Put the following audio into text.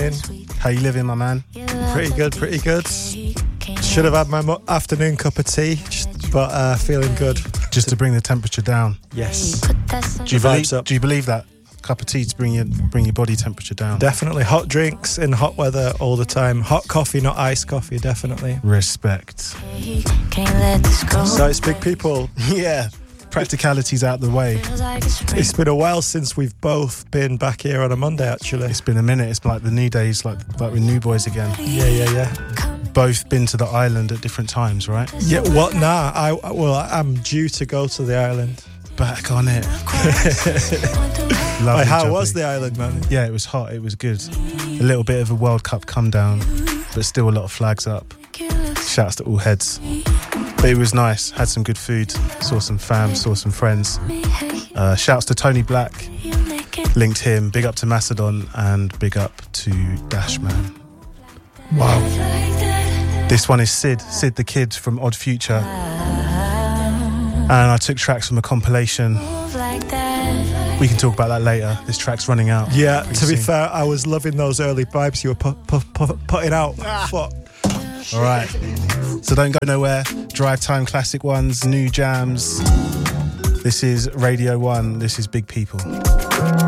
morning. How you living, my man? Pretty good. Should have had my afternoon cup of tea, but feeling good. Just to bring the temperature down. Yes. Do you believe that? Cup of tea to bring your body temperature down. Definitely. Hot drinks in hot weather all the time. Hot coffee, not iced coffee, definitely. Respect. So it's big people. Yeah. Practicalities out the way. It's been a while since we've both been back here on a Monday, actually. It's been a minute. It's like the new days, like we're new boys again. Yeah. Both been to the island at different times, right? Yeah, what now? I'm due to go to the island. Back on it. How was the island, man? Yeah, it was hot. It was good. A little bit of a World Cup come down, but still a lot of flags up. Shouts to all heads. But it was nice. Had some good food. Saw some fam. Saw some friends. Shouts to Tony Black. Linked him. Big up to Macedon and big up to Dashman. Wow. This one is Sid the Kid from Odd Future. And I took tracks from a compilation. We can talk about that later. This track's running out. Yeah, to be fair, I was loving those early vibes you were putting out. All right. So don't go nowhere. Drive Time classic ones, new jams. This is Radio 1. This is Big People.